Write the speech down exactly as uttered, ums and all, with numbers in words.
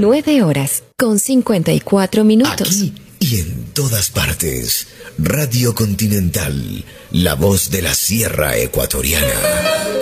nueve horas con cincuenta y cuatro minutos. Aquí y en todas partes. Radio Continental, la voz de la Sierra Ecuatoriana.